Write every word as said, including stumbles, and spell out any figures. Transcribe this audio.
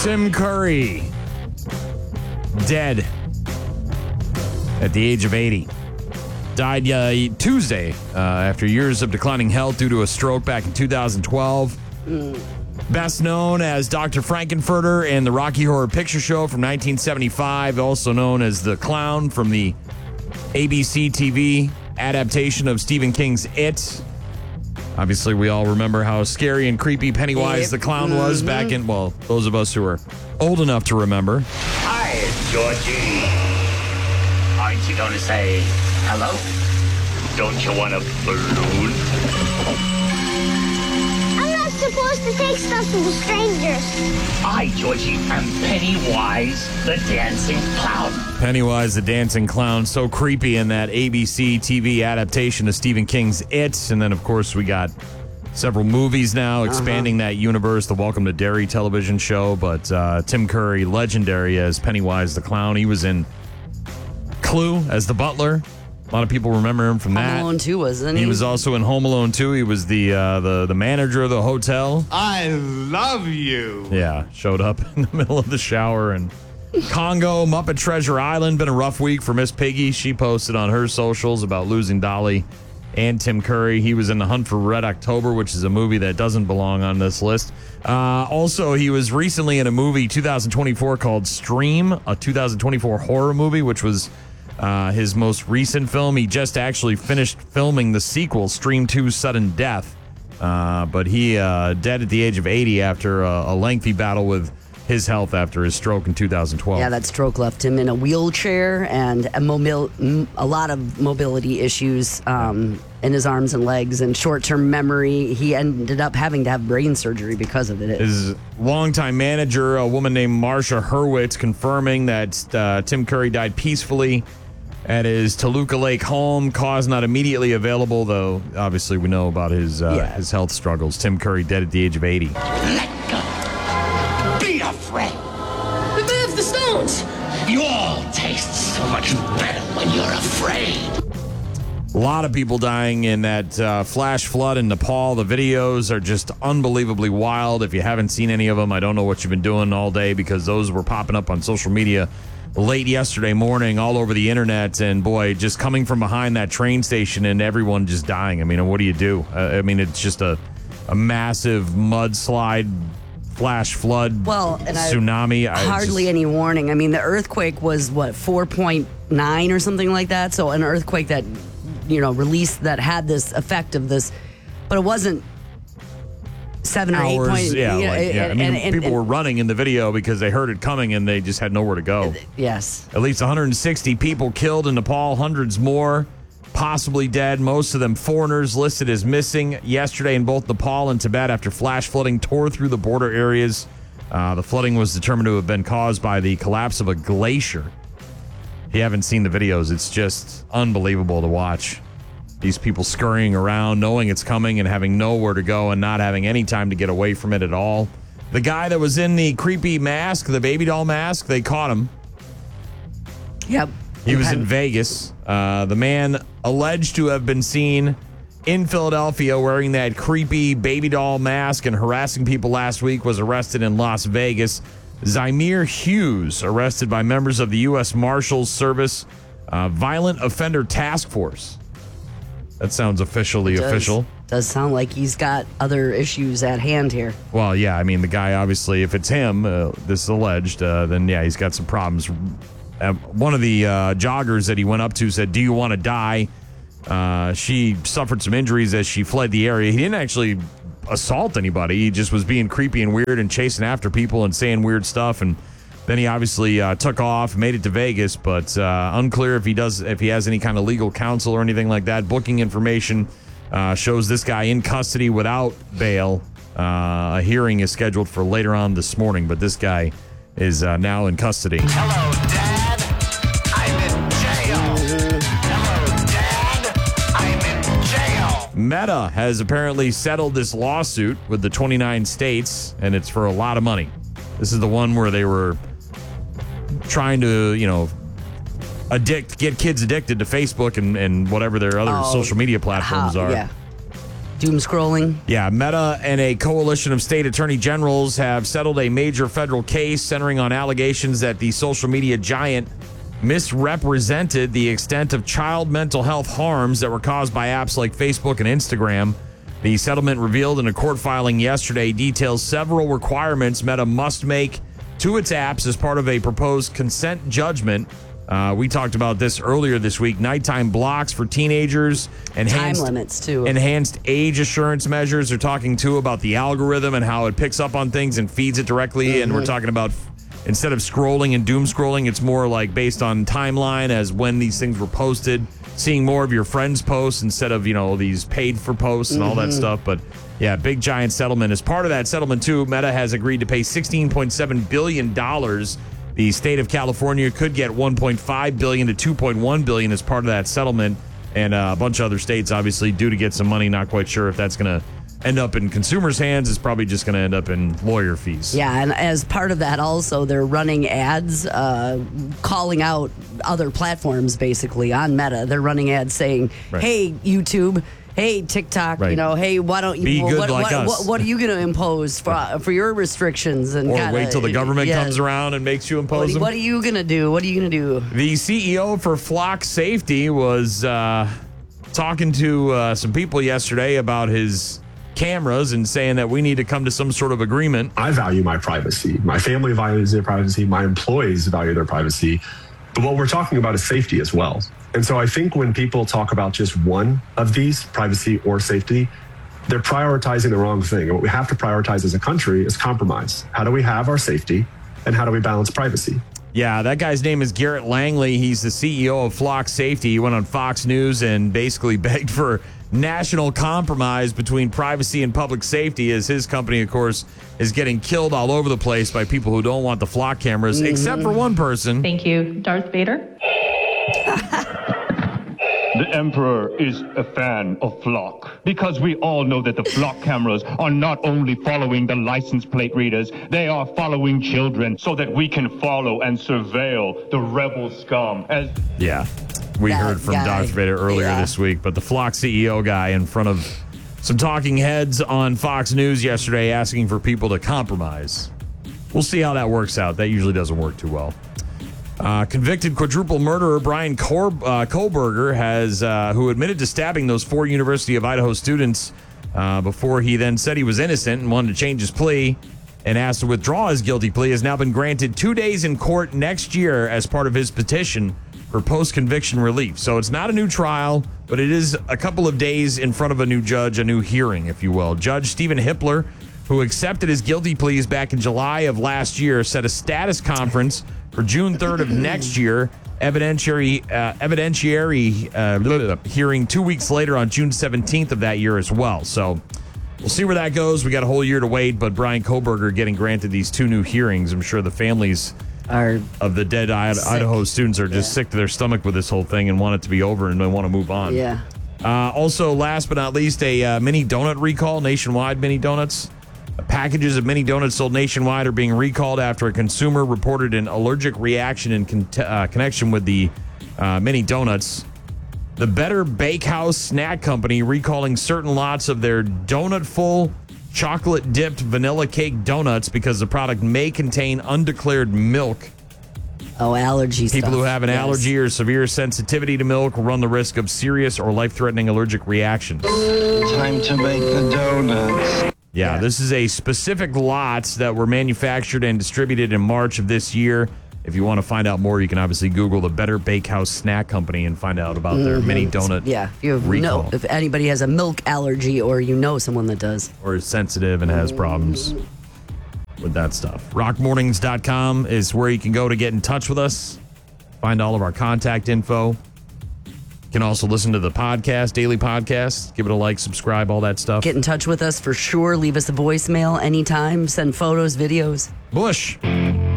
Tim Curry, dead at the age of eighty. Died uh, Tuesday uh, after years of declining health due to a stroke back in two thousand twelve. Mm. Best known as Doctor Frankenfurter in the Rocky Horror Picture Show from nineteen seventy-five, also known as the Clown from the A B C T V adaptation of Stephen King's It. Obviously, we all remember how scary and creepy Pennywise yep. the Clown was mm-hmm. back in, well, those of us who are old enough to remember. Hi, Georgie. Aren't you going to say hello? Don't you want a balloon? I'm not supposed to take stuff from strangers. I, Georgie, am Pennywise the Dancing Clown. Pennywise the Dancing Clown, so creepy in that A B C T V adaptation of Stephen King's It. And then, of course, we got several movies now expanding uh-huh. that universe, the Welcome to Derry television show. But uh, Tim Curry, legendary as Pennywise the Clown. He was in Clue as the butler. A lot of people remember him from that. Home Alone two, wasn't he? He was also in Home Alone two. He was the uh, the the manager of the hotel. I love you. Yeah, showed up in the middle of the shower. And Congo, Muppet Treasure Island. Been a rough week for Miss Piggy. She posted on her socials about losing Dolly and Tim Curry. He was in The Hunt for Red October, which is a movie that doesn't belong on this list. Uh, also, he was recently in a movie two thousand twenty-four called Stream, a two thousand twenty-four horror movie, which was Uh, his most recent film. He just actually finished filming the sequel, Stream two Sudden Death. Uh, but he uh, dead at the age of eighty after a, a lengthy battle with his health after his stroke in two thousand twelve. Yeah, that stroke left him in a wheelchair and a, mobil- a lot of mobility issues um, in his arms and legs and short-term memory. He ended up having to have brain surgery because of it. His longtime manager, a woman named Marsha Hurwitz, confirming that uh, Tim Curry died peacefully at his Toluca Lake home. Cause not immediately available, though obviously we know about his uh, yeah. his health struggles. Tim Curry dead at the age of eighty. Let go. Be afraid. But they have the stones. You all taste so much better when you're afraid. A lot of people dying in that uh, flash flood in Nepal. The videos are just unbelievably wild. If you haven't seen any of them, I don't know what you've been doing all day, because those were popping up on social media late yesterday morning all over the internet. And boy, just coming from behind that train station and everyone just dying. I mean, what do you do? Uh, I mean, it's just a, a massive mudslide, flash flood, well, and tsunami. I, hardly just, any warning. I mean, the earthquake was, what, four point nine or something like that? So an earthquake that, you know, released, that had this effect of this, but it wasn't seven hours, or eight point. Yeah, you know, like, yeah. I mean, and, and, people and, were running in the video because they heard it coming and they just had nowhere to go. Yes. At least one hundred sixty people killed in Nepal, hundreds more possibly dead, most of them foreigners, listed as missing yesterday in both Nepal and Tibet after flash flooding tore through the border areas. Uh, the flooding was determined to have been caused by the collapse of a glacier. If you haven't seen the videos, it's just unbelievable to watch. These people scurrying around, knowing it's coming and having nowhere to go and not having any time to get away from it at all. The guy that was in the creepy mask, the baby doll mask, they caught him. Yep. He was in Vegas. Uh, the man alleged to have been seen in Philadelphia wearing that creepy baby doll mask and harassing people last week was arrested in Las Vegas. Zymir Hughes, arrested by members of the U S Marshals Service uh, Violent Offender Task Force. That sounds officially does, official. Does sound like he's got other issues at hand here. Well, yeah, I mean, the guy, obviously, if it's him, uh, this is alleged, uh, then, yeah, he's got some problems. Uh, one of the uh, joggers that he went up to said, "Do you want to die?" Uh, she suffered some injuries as she fled the area. He didn't actually assault anybody. He just was being creepy and weird and chasing after people and saying weird stuff. And then he obviously uh, took off, made it to Vegas, but uh, unclear if he does, if he has any kind of legal counsel or anything like that. Booking information uh, shows this guy in custody without bail. Uh, a hearing is scheduled for later on this morning, but this guy is uh, now in custody. Hello, Dad. I'm in jail. Hello, Dad. I'm in jail. Meta has apparently settled this lawsuit with the twenty-nine states, and it's for a lot of money. This is the one where they were trying to, you know, addict, get kids addicted to Facebook and, and whatever their other oh, social media platforms how, are. Yeah. Doom scrolling. Yeah, Meta and a coalition of state attorney generals have settled a major federal case centering on allegations that the social media giant misrepresented the extent of child mental health harms that were caused by apps like Facebook and Instagram. The settlement revealed in a court filing yesterday details several requirements Meta must make to its apps as part of a proposed consent judgment. Uh, we talked about this earlier this week. Nighttime blocks for teenagers. Enhanced, Time limits, too. Enhanced age assurance measures. They're talking, too, about the algorithm and how it picks up on things and feeds it directly. Mm-hmm. And we're talking about instead of scrolling and doom scrolling, it's more like based on timeline as when these things were posted. Seeing more of your friends' posts instead of, you know, these paid for posts and mm-hmm. all that stuff. But, yeah, big giant settlement. As part of that settlement, too, Meta has agreed to pay sixteen point seven billion dollars. The state of California could get one point five billion dollars to two point one billion dollars as part of that settlement. And uh, a bunch of other states, obviously, due to get some money. Not quite sure if that's going to end up in consumers' hands. It's probably just going to end up in lawyer fees. Yeah, and as part of that also, they're running ads uh, calling out other platforms, basically, on Meta. They're running ads saying, right. hey, YouTube, hey, TikTok, right. you know, hey, why don't you... Be well, good what, like what, us. What, what are you going to impose for, for your restrictions? And Or kinda, wait till the government yeah. comes around and makes you impose what, them? What are you going to do? What are you going to do? The C E O for Flock Safety was uh, talking to uh, some people yesterday about his cameras and saying that we need to come to some sort of agreement. I value my privacy. My family values their privacy. My employees value their privacy. But what we're talking about is safety as well. And so I think when people talk about just one of these, privacy or safety, they're prioritizing the wrong thing. And what we have to prioritize as a country is compromise. How do we have our safety and how do we balance privacy? Yeah, that guy's name is Garrett Langley. He's the C E O of Flock Safety. He went on Fox News and basically begged for national compromise between privacy and public safety, as his company, of course, is getting killed all over the place by people who don't want the Flock cameras, mm-hmm. except for one person. Thank you, Darth Vader. The Emperor is a fan of Flock because we all know that the Flock cameras are not only following the license plate readers, they are following children so that we can follow and surveil the rebel scum. As yeah, we that heard from guy. Darth Vader earlier yeah. this week, but the Flock C E O guy in front of some talking heads on Fox News yesterday asking for people to compromise. We'll see how that works out. That usually doesn't work too well. Uh, convicted quadruple murderer Brian Cor- uh, Kohlberger has, uh, who admitted to stabbing those four University of Idaho students uh, before he then said he was innocent and wanted to change his plea and asked to withdraw his guilty plea, has now been granted two days in court next year as part of his petition for post-conviction relief. So it's not a new trial, but it is a couple of days in front of a new judge, a new hearing, if you will. Judge Stephen Hippler, who accepted his guilty pleas back in July of last year, set a status conference for June third of next year, evidentiary uh, evidentiary uh, blah, blah, blah, hearing two weeks later on June seventeenth of that year as well. So we'll see where that goes. We got a whole year to wait, but Brian Kohlberger getting granted these two new hearings. I'm sure the families are of the dead I- Idaho students are just yeah. sick to their stomach with this whole thing and want it to be over and they want to move on. Yeah. Uh, also, last but not least, a uh, mini donut recall nationwide. Mini donuts. Packages of mini donuts sold nationwide are being recalled after a consumer reported an allergic reaction in con- uh, connection with the uh, mini donuts. The Better Bakehouse Snack Company recalling certain lots of their donut-full, chocolate-dipped vanilla cake donuts because the product may contain undeclared milk. Oh, allergy People stuff. who have an yes. allergy or severe sensitivity to milk run the risk of serious or life-threatening allergic reactions. Time to make the donuts. Yeah, this is a specific lots that were manufactured and distributed in March of this year. If you want to find out more, you can obviously Google the Better Bakehouse Snack Company and find out about their Mm-hmm. mini donut Yeah, if you have recall. no, if anybody has a milk allergy or you know someone that does. Or is sensitive and has problems with that stuff. rock mornings dot com is where you can go to get in touch with us. Find all of our contact info. You can also listen to the podcast, daily podcast. Give it a like, subscribe, all that stuff. Get in touch with us for sure. Leave us a voicemail anytime. Send photos, videos. Bush.